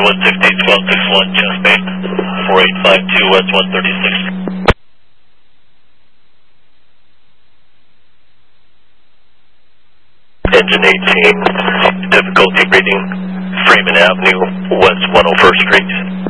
160, 1261, chest main, 4852 West 136. Engine 18, difficulty reading Freeman Avenue, West 101st Street.